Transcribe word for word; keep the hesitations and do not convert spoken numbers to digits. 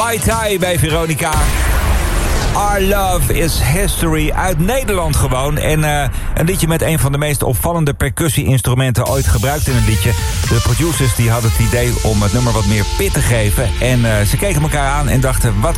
Mai Tai bij Veronica. Our Love is History uit Nederland gewoon. En uh, een liedje met een van de meest opvallende percussie-instrumenten ooit gebruikt in een liedje. De producers die hadden het idee om het nummer wat meer pit te geven. En uh, ze keken elkaar aan en dachten, wat